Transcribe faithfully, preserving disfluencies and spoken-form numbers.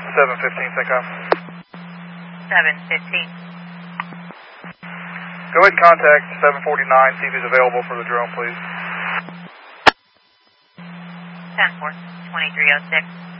seven fifteen, Syncom. seven fifteen. Go ahead and contact seven forty-nine, see if he's available for the drone, please. ten four, twenty-three oh six.